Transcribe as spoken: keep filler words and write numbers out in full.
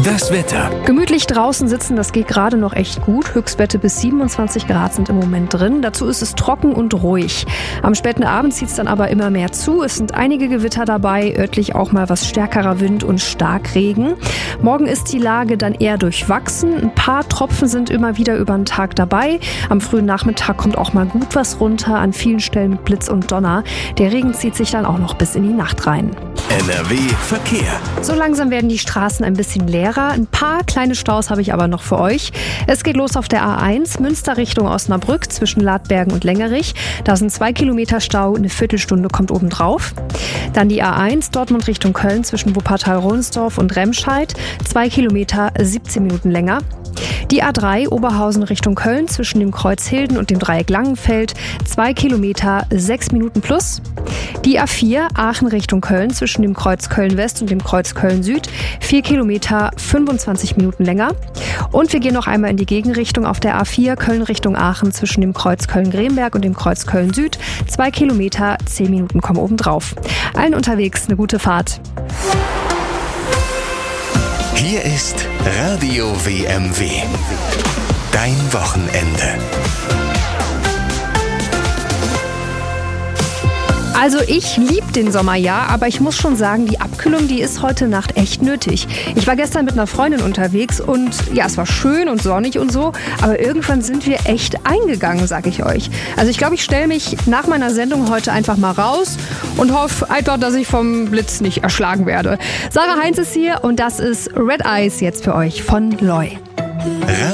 Das Wetter. Gemütlich draußen sitzen, das geht gerade noch echt gut. Höchstwerte bis siebenundzwanzig Grad sind im Moment drin. Dazu ist es trocken und ruhig. Am späten Abend zieht es dann aber immer mehr zu. Es sind einige Gewitter dabei, örtlich auch mal was stärkerer Wind und Starkregen. Morgen ist die Lage dann eher durchwachsen. Ein paar Tropfen sind immer wieder über den Tag dabei. Am frühen Nachmittag kommt auch mal gut was runter, an vielen Stellen mit Blitz und Donner. Der Regen zieht sich dann auch noch bis in die Nacht rein. N R W Verkehr. So langsam werden die Straßen ein bisschen leerer. Ein paar kleine Staus habe ich aber noch für euch. Es geht los auf der A eins, Münster Richtung Osnabrück zwischen Ladbergen und Längerich. Da sind zwei Kilometer Stau, eine Viertelstunde kommt obendrauf. Dann die A eins, Dortmund Richtung Köln zwischen Wuppertal-Rohnsdorf und Remscheid. Zwei Kilometer, siebzehn Minuten länger. Die A drei, Oberhausen Richtung Köln zwischen dem Kreuz Hilden und dem Dreieck Langenfeld. Zwei Kilometer, sechs Minuten plus. Die A vier, Aachen Richtung Köln zwischen dem Kreuz Köln-West und dem Kreuz Köln-Süd. Vier Kilometer, fünfundzwanzig Minuten länger. Und wir gehen noch einmal in die Gegenrichtung auf der A vier, Köln Richtung Aachen zwischen dem Kreuz Köln-Gremberg und dem Kreuz Köln-Süd. Zwei Kilometer, zehn Minuten kommen obendrauf. Allen unterwegs eine gute Fahrt. Hier ist Radio W M W. Dein Wochenende. Also ich liebe den Sommer ja, aber ich muss schon sagen, die Abkühlung, die ist heute Nacht echt nötig. Ich war gestern mit einer Freundin unterwegs und ja, es war schön und sonnig und so, aber irgendwann sind wir echt eingegangen, sag ich euch. Also ich glaube, ich stelle mich nach meiner Sendung heute einfach mal raus und hoffe einfach, dass ich vom Blitz nicht erschlagen werde. Sarah Heinz ist hier und das ist Red Eyes jetzt für euch von Loy.